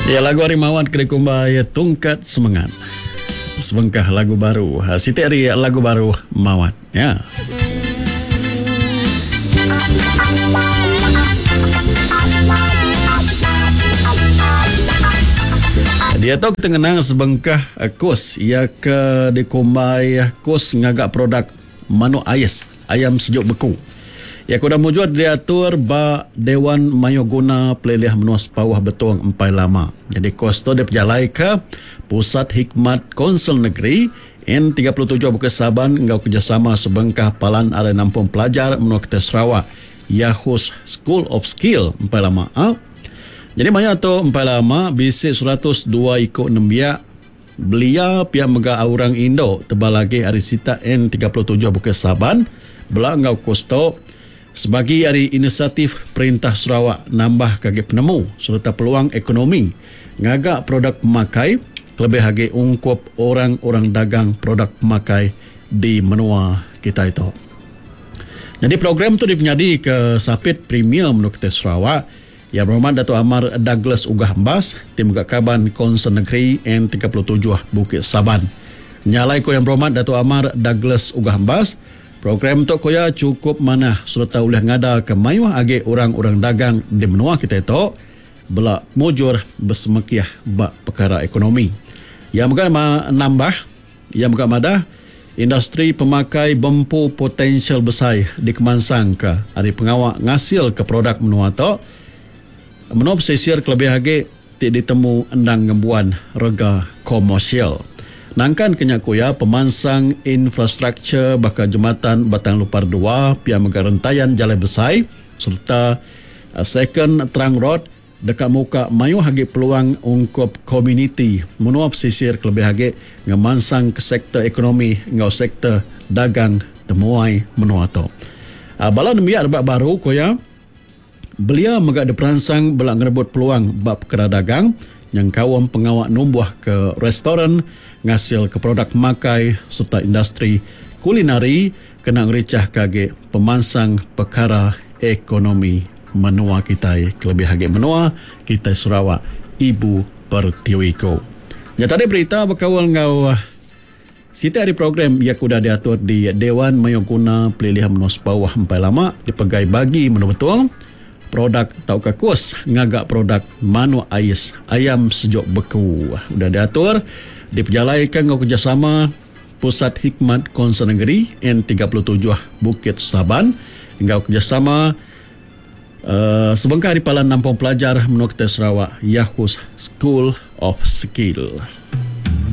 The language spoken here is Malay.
Ya, lagu Harimawan kena kumbaya Tungkat Semangat. Sebengkah lagu baru. Siti hari lagu baru Mawat. Ya. Dia tahu tengenang sebengkah kos. Ia ke dikumbaya kos ngagak produk manu ais. Ayam sejuk beku. Ya, kuda mujud diatur ba Dewan Mayoguna Pelilih Menuas Pawah Betuang Empai Lama. Jadi kos tu dia berjalai ke Pusat Hikmat Konsel Negeri N37 Bukit Saban engkau kerjasama sebengkah palan ada nampung pelajar menua kita Sarawak Yahus School of Skill Empai Lama. Jadi maya tu Empai Lama bisi 102 ikut nembia belia pihak mega orang Indo tebal lagi Arisita N37 Bukit Saban belah engkau kos tu sebagai hari inisiatif Perintah Sarawak nambah kaki penemu serta peluang ekonomi ngagak produk pemakai lebih lagi ungkup orang-orang dagang produk pemakai di menua kita itu. Jadi program tu dipenyadi ke Sapit Premier menua kita Sarawak yang berhormat Datuk Amar Douglas Ugah Mbas Tim Kaban Konsel Negeri N37 Bukit Saban. Nyalai ko yang berhormat Datuk Amar Douglas Ugah Mbas. Program tu koya cukup mana serta boleh ngada ke mayuh agi orang-orang dagang di menua kita itu bela mujur bersemekiah bak perkara ekonomi. Yang bukan nambah, yang bukan madah industri pemakai bempu potensial besar di kemansang ke hari pengawak ngasil ke produk menua tu menua pesisir kelebih lagi tidak ditemu endang ngembuan rega komersial. Nangkan kenyakuya pemansang infrastruktur bakal jembatan Batang Lupar 2 pihak mega rentayan jalan besar serta second terang road dekat muka mayu hagi peluang ungkup komuniti menua pesisir kelebih hagi ngemansang ke sektor ekonomi ngau sektor dagang temuai menua tu. Bala demiak rebak baru koya belia mega diperansang belak ngerebut peluang bab perkara dagang yang kawam pengawak numbuh ke restoran ngasil ke produk makai serta industri kulinari kena ngericah kage pemansang perkara ekonomi menua kita kelebih hagi menua kita Sarawak Ibu Pertiwiko. Ya tadi berita berkawal ngau siti hari program ia kuda diatur di Dewan Mayoguna Pelilihan Menuas Pawah Empai Lama dipegai bagi menua betul produk tau kakus ngagak produk manu ais ayam sejuk beku udah diatur diperjalaikan dengan kerjasama Pusat Hikmat Konsel Negeri N37 Bukit Saban hingga kerjasama sebengkah di Palan Nampung Pelajar menua kita Sarawak Yahus School of Skill.